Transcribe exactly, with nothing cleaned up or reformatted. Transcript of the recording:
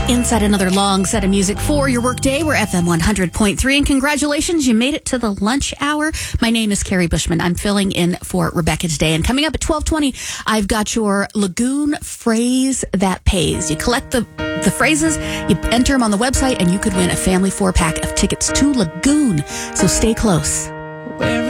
Inside another long set of music for your workday. We're F M one hundred point three, and congratulations, you made it to the lunch hour. My name is Carrie Bushman. I'm filling in for Rebecca today, and coming up at twelve twenty, I've got your Lagoon phrase that pays. You collect the the phrases, you enter them on the website, and you could win a family four pack of tickets to Lagoon. So stay close.